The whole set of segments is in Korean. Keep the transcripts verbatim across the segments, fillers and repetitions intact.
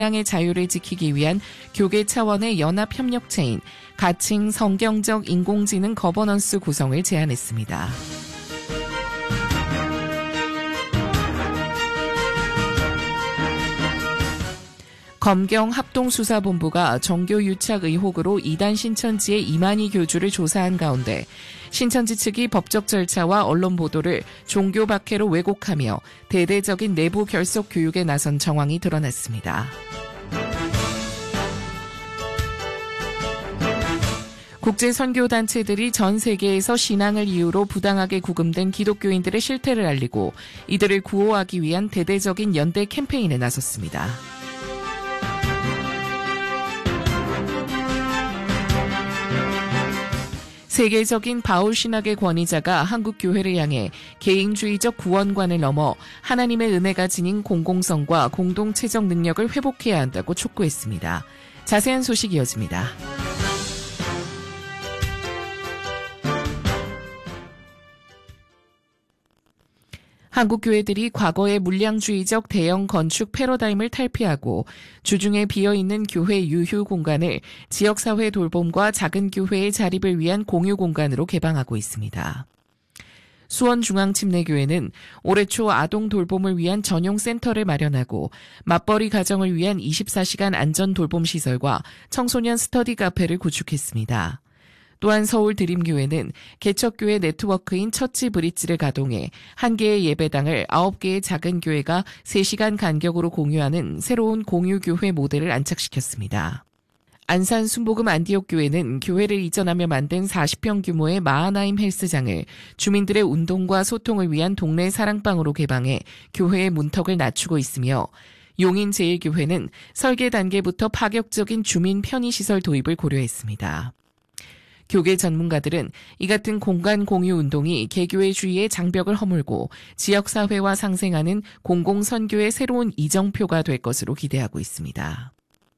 신앙의 자유를 지키기 위한 교계 차원의 연합협력체인 가칭 성경적 인공지능 거버넌스 구성을 제안했습니다. 검경 합동수사본부가 정교 유착 의혹으로 이단 신천지의 이만희 교주를 조사한 가운데 신천지 측이 법적 절차와 언론 보도를 종교 박해로 왜곡하며 대대적인 내부 결속 교육에 나선 정황이 드러났습니다. 국제선교단체들이 전 세계에서 신앙을 이유로 부당하게 구금된 기독교인들의 실태를 알리고 이들을 구호하기 위한 대대적인 연대 캠페인에 나섰습니다. 세계적인 바울 신학의 권위자가 한국 교회를 향해 개인주의적 구원관을 넘어 하나님의 은혜가 지닌 공공성과 공동체적 능력을 회복해야 한다고 촉구했습니다. 자세한 소식 이어집니다. 한국 교회들이 과거의 물량주의적 대형 건축 패러다임을 탈피하고 주중에 비어있는 교회 유휴 공간을 지역사회 돌봄과 작은 교회의 자립을 위한 공유 공간으로 개방하고 있습니다. 수원중앙침례교회는 올해 초 아동 돌봄을 위한 전용 센터를 마련하고 맞벌이 가정을 위한 이십사 시간 안전 돌봄 시설과 청소년 스터디 카페를 구축했습니다. 또한 서울 드림교회는 개척교회 네트워크인 처치 브릿지를 가동해 한 개의 예배당을 아홉 개의 작은 교회가 세 시간 간격으로 공유하는 새로운 공유교회 모델을 안착시켰습니다. 안산 순복음 안디옥교회는 교회를 이전하며 만든 사십 평 규모의 마하나임 헬스장을 주민들의 운동과 소통을 위한 동네 사랑방으로 개방해 교회의 문턱을 낮추고 있으며 용인제일교회는 설계 단계부터 파격적인 주민 편의시설 도입을 고려했습니다. 교계 전문가들은 이 같은 공간 공유 운동이 개교회주의의 장벽을 허물고 지역사회와 상생하는 공공선교의 새로운 이정표가 될 것으로 기대하고 있습니다.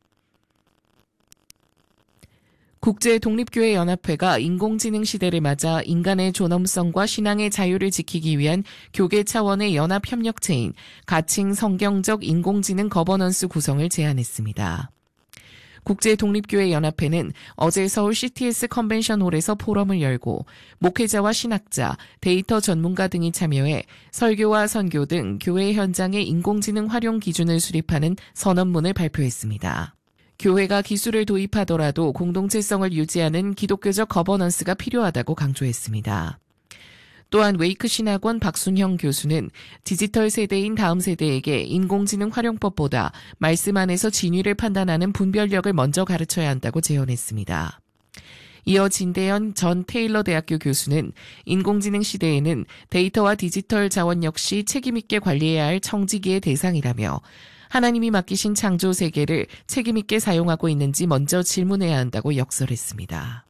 국제독립교회연합회가 인공지능 시대를 맞아 인간의 존엄성과 신앙의 자유를 지키기 위한 교계 차원의 연합협력체인 가칭 성경적 인공지능 거버넌스 구성을 제안했습니다. 국제독립교회연합회는 어제 서울 씨티에스 컨벤션홀에서 포럼을 열고 목회자와 신학자, 데이터 전문가 등이 참여해 설교와 선교 등 교회 현장의 인공지능 활용 기준을 수립하는 선언문을 발표했습니다. 교회가 기술을 도입하더라도 공동체성을 유지하는 기독교적 거버넌스가 필요하다고 강조했습니다. 또한 웨이크 신학원 박순형 교수는 디지털 세대인 다음 세대에게 인공지능 활용법보다 말씀 안에서 진위를 판단하는 분별력을 먼저 가르쳐야 한다고 제언했습니다. 이어 진대현 전 테일러 대학교 교수는 인공지능 시대에는 데이터와 디지털 자원 역시 책임 있게 관리해야 할 청지기의 대상이라며 하나님이 맡기신 창조 세계를 책임 있게 사용하고 있는지 먼저 질문해야 한다고 역설했습니다.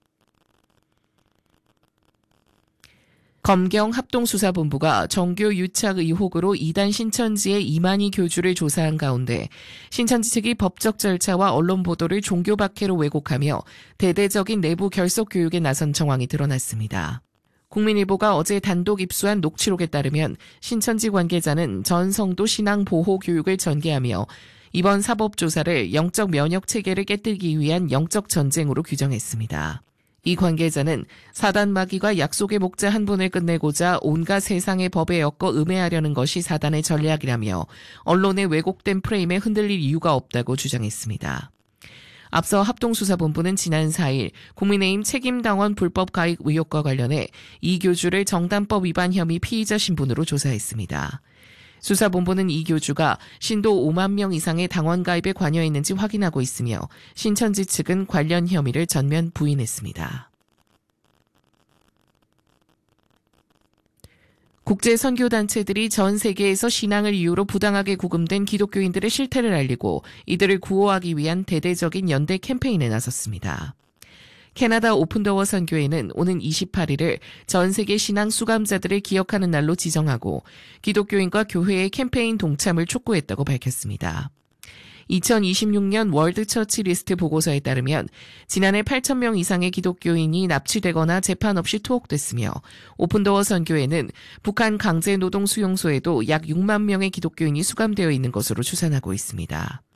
검경 합동수사본부가 정교 유착 의혹으로 이단 신천지의 이만희 교주를 조사한 가운데 신천지 측이 법적 절차와 언론 보도를 종교 박해로 왜곡하며 대대적인 내부 결속 교육에 나선 정황이 드러났습니다. 국민일보가 어제 단독 입수한 녹취록에 따르면 신천지 관계자는 전 성도 신앙 보호 교육을 전개하며 이번 사법조사를 영적 면역 체계를 깨뜨리기 위한 영적 전쟁으로 규정했습니다. 이 관계자는 사단 마귀가 약속의 목자 한 분을 끝내고자 온갖 세상의 법에 엮어 음해하려는 것이 사단의 전략이라며 언론의 왜곡된 프레임에 흔들릴 이유가 없다고 주장했습니다. 앞서 합동수사본부는 지난 사 일 국민의힘 책임당원 불법 가입 의혹과 관련해 이 교주를 정당법 위반 혐의 피의자 신분으로 조사했습니다. 수사본부는 이 교주가 신도 오만 명 이상의 당원 가입에 관여했는지 확인하고 있으며 신천지 측은 관련 혐의를 전면 부인했습니다. 국제선교단체들이 전 세계에서 신앙을 이유로 부당하게 구금된 기독교인들의 실태를 알리고 이들을 구호하기 위한 대대적인 연대 캠페인에 나섰습니다. 캐나다 오픈더워 선교회는 오는 이십팔 일을 전 세계 신앙 수감자들을 기억하는 날로 지정하고 기독교인과 교회의 캠페인 동참을 촉구했다고 밝혔습니다. 이천이십육 년 월드 처치 리스트 보고서에 따르면 지난해 팔천 명 이상의 기독교인이 납치되거나 재판 없이 투옥됐으며 오픈더워 선교회는 북한 강제노동 수용소에도 약 육만 명의 기독교인이 수감되어 있는 것으로 추산하고 있습니다.